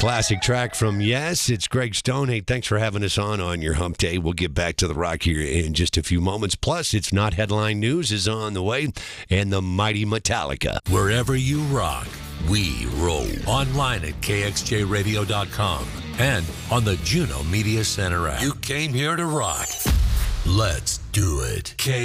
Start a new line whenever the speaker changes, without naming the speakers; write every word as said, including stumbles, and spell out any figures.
classic track from Yes. It's Greg Stone. Hey, thanks for having us on on your hump day. We'll get back to the rock here in just a few moments. Plus, It's Not Headline News is on the way, and the mighty Metallica.
Wherever you rock, we roll. Online at K X J radio dot com and on the Juno Media Center app. You came here to rock. Let's do it. K